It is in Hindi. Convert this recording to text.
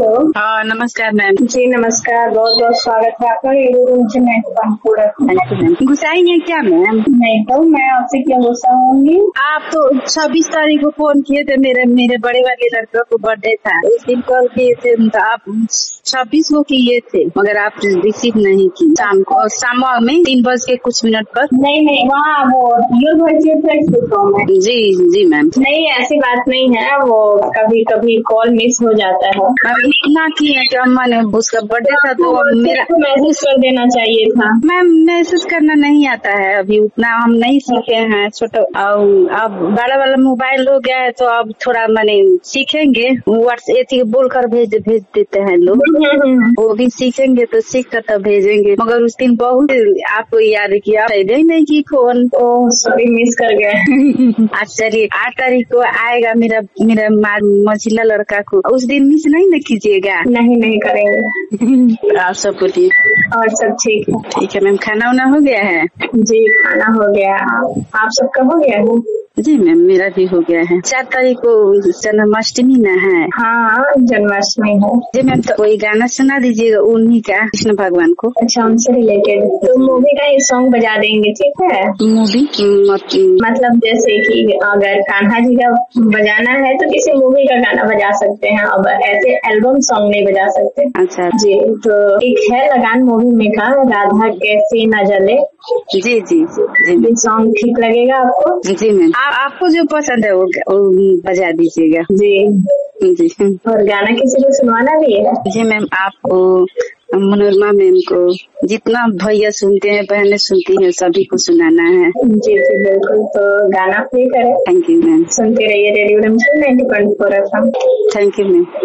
हाँ नमस्कार मैम। जी नमस्कार, बहुत बहुत स्वागत है आपका रेडियो रूम में। गुस्साई है क्या मैम? नहीं तो मैं आपसे क्या गुस्सा होंगी। आप तो 26 तारीख को फोन किए थे, मेरे बड़े वाले लड़का को बर्थडे था, उस दिन कॉल किए थे तो आप 26 को किए थे, मगर आप रिसीव नहीं की। शाम को में 3 कुछ मिनट पर। नहीं वहाँ वो जी मैम। नहीं ऐसी बात नहीं है, वो कभी कभी कॉल मिस हो जाता है। मैम इतना किया कि अम्मा ने उसका बर्थडे था तो मेरा मैसेज कर देना चाहिए था। मैम मैसेज करना नहीं आता है, अभी उतना हम नहीं सीखे हैं। छोटा अब बड़ा वाला मोबाइल हो गया है तो अब थोड़ा मैंने सीखेंगे। व्हाट्सएप बोलकर भेज देते हैं लोग, वो भी सीखेंगे तो सीख कर तब भेजेंगे। मगर उस दिन बहुत आपको याद किया नहीं की फोन। ओह सॉरी, मिस कर गए। आज चलिए 8 तारीख को आएगा मेरा मझिला लड़का को, उस दिन मिस नहीं न कीजिएगा। नहीं करेंगे। आप सब बोलिए। और सब ठीक है। ठीक है मैम, खाना वाना हो गया है? जी खाना हो गया, आप सबका हो गया है? जी मैम मेरा भी हो गया है। 4 तारीख को जन्माष्टमी न है? हाँ जन्माष्टमी है। जी मैम तो कोई गाना सुना दीजिएगा उन्हीं का, कृष्ण भगवान को। अच्छा उनसे रिलेटेड तो मूवी का ही सॉन्ग बजा देंगे, ठीक है? मूवी मतलब जैसे कि अगर कान्हा जी का बजाना है तो किसी मूवी का गाना बजा सकते हैं, अब ऐसे एल्बम सॉन्ग नहीं बजा सकते। अच्छा जी तो एक है लगान मूवी में का राधा कैसे न जले। जी सॉन्ग ठीक लगेगा आपको? जी मैम आपको जो पसंद है वो बजा दीजिएगा। जी और गाना किसी को सुनवाना भी है? जी मैम आपको, मनोरमा मैम को, जितना भैया सुनते हैं बहनें सुनती हैं सभी को सुनाना है। जी बिल्कुल, तो गाना प्ले करें। Thank you ma'am. सुनते रहिए radio Ramzan 90.4 FM। Thank you ma'am.